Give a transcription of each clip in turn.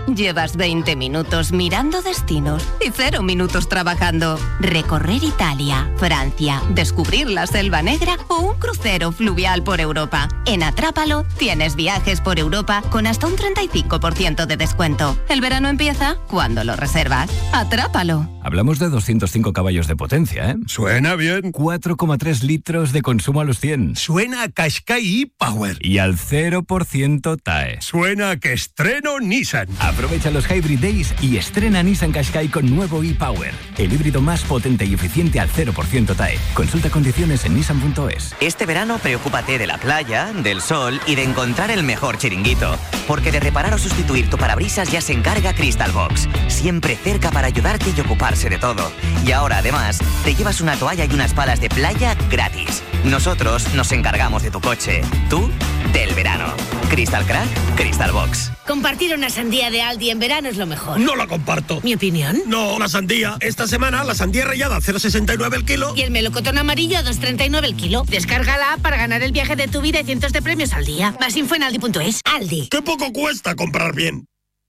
Llevas 20 minutos mirando destinos y 0 minutos trabajando. Recorrer Italia, Francia, descubrir la Selva Negra o un crucero fluvial por Europa. En Atrápalo tienes viajes por Europa con hasta un 35% de descuento. El verano empieza cuando lo reservas. Atrápalo. Hablamos de 205 caballos de potencia, ¿eh? Suena bien. 4,3 litros de consumo a los 100. Suena a Qashqai e-Power. Y al 0% TAE. Suena a que estreno Nissan. Aprovecha los Hybrid Days y estrena Nissan Qashqai con nuevo e-Power. El híbrido más potente y eficiente al 0% TAE. Consulta condiciones en nissan.es. Este verano preocúpate de la playa, del sol y de encontrar el mejor chiringuito. Porque de reparar o sustituir tu parabrisas ya se encarga Crystal Box. Siempre cerca para ayudarte y ocuparse de todo. Y ahora además te llevas una toalla y unas palas de playa gratis. Nosotros nos encargamos de tu coche. Tú, del verano. Crystal Crack, Crystal Box. Compartir una sandía de Aldi en verano es lo mejor. No la comparto. ¿Mi opinión? No, la sandía. Esta semana la sandía rallada a 0,69 el kilo. Y el melocotón amarillo a 2,39 el kilo. Descárgala para ganar el viaje de tu vida y cientos de premios al día. Más info en aldi.es. Aldi. ¡Qué poco cuesta comprar bien!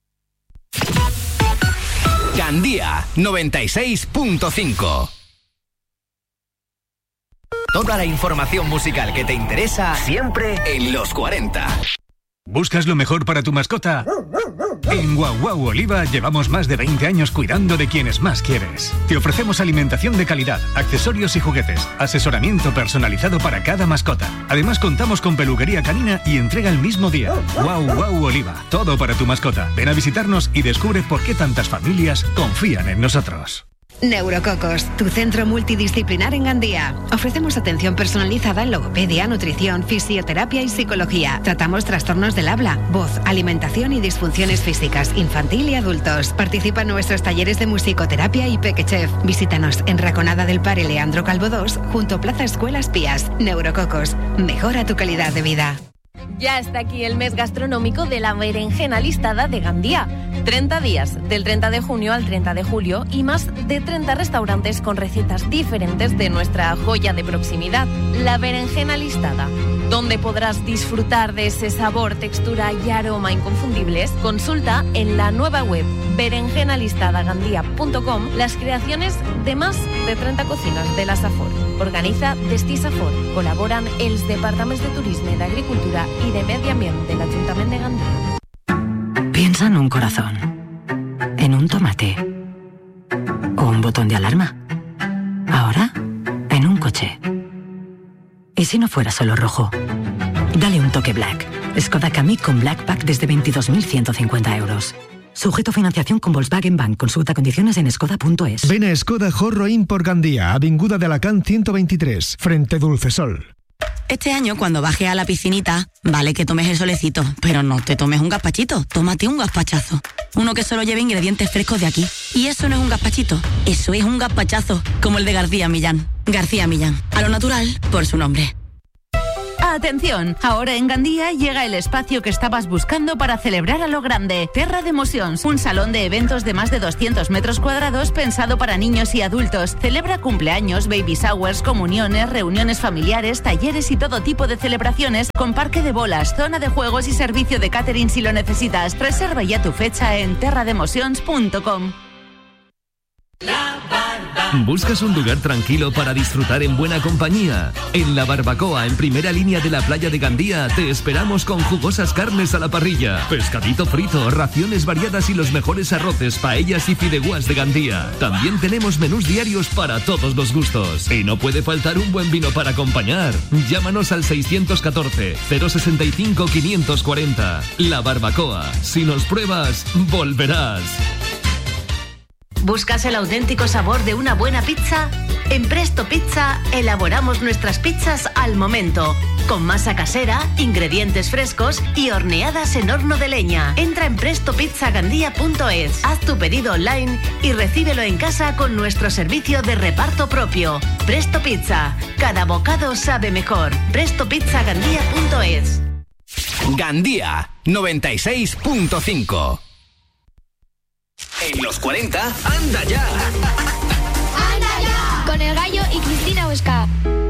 Gandía 96.5. Toda la información musical que te interesa siempre en los 40. ¿Buscas lo mejor para tu mascota? En Guau Guau Oliva llevamos más de 20 años cuidando de quienes más quieres. Te ofrecemos alimentación de calidad, accesorios y juguetes, asesoramiento personalizado para cada mascota. Además contamos con peluquería canina y entrega el mismo día. Guau Guau Oliva, todo para tu mascota. Ven a visitarnos y descubre por qué tantas familias confían en nosotros. Neurococos, tu centro multidisciplinar en Gandía. Ofrecemos atención personalizada en logopedia, nutrición, fisioterapia y psicología. Tratamos trastornos del habla, voz, alimentación y disfunciones físicas, infantil y adultos. Participa en nuestros talleres de musicoterapia y Pequechef. Visítanos en Raconada del Pare Leandro Calvo 2, junto a Plaza Escuelas Pías. Neurococos, mejora tu calidad de vida. Ya está aquí el mes gastronómico de la berenjena listada de Gandía. 30 días, del 30 de junio al 30 de julio, y más de 30 restaurantes con recetas diferentes de nuestra joya de proximidad, la berenjena listada, donde podrás disfrutar de ese sabor, textura y aroma inconfundibles. Consulta en la nueva web berenjenalistadagandía.com las creaciones de más de 30 cocinas de la Safor. Organiza Destí Safor. Colaboran els Departaments de Turisme, d'Agricultura y de Medio Ambiente del Ayuntamiento de Gandía. Piensa en un corazón, en un tomate o un botón de alarma. Ahora, en un coche. ¿Y si no fuera solo rojo? Dale un toque Black. Skoda Kamiq con Black Pack desde 22.150 euros. Sujeto a financiación con Volkswagen Bank. Consulta condiciones en skoda.es. Ven a Skoda Jorro Import Gandía, Avinguda de Alacant 123, frente Dulcesol. Este año, cuando bajes a la piscinita, vale que tomes el solecito, pero no te tomes un gazpachito, tómate un gazpachazo. Uno que solo lleve ingredientes frescos de aquí. Y eso no es un gazpachito, eso es un gazpachazo, como el de García Millán. García Millán, a lo natural, por su nombre. Atención, ahora en Gandía llega el espacio que estabas buscando para celebrar a lo grande. Terra d'Emocions, un salón de eventos de más de 200 metros cuadrados pensado para niños y adultos. Celebra cumpleaños, baby showers, comuniones, reuniones familiares, talleres y todo tipo de celebraciones con parque de bolas, zona de juegos y servicio de catering si lo necesitas. Reserva ya tu fecha en terrademocions.com. ¿Buscas un lugar tranquilo para disfrutar en buena compañía? En La Barbacoa, en primera línea de la playa de Gandía, te esperamos con jugosas carnes a la parrilla, pescadito frito, raciones variadas y los mejores arroces, paellas y fideuás de Gandía. También tenemos menús diarios para todos los gustos. Y no puede faltar un buen vino para acompañar. Llámanos al 614-065-540. La Barbacoa. Si nos pruebas, volverás. ¿Buscas el auténtico sabor de una buena pizza? En Presto Pizza elaboramos nuestras pizzas al momento, con masa casera, ingredientes frescos y horneadas en horno de leña. Entra en prestopizzagandía.es, haz tu pedido online y recíbelo en casa con nuestro servicio de reparto propio. Presto Pizza, cada bocado sabe mejor. prestopizzagandía.es. Gandía 96.5. En los 40, ¡anda ya! ¡Anda ya! Con el Gallo y Cristina Huesca.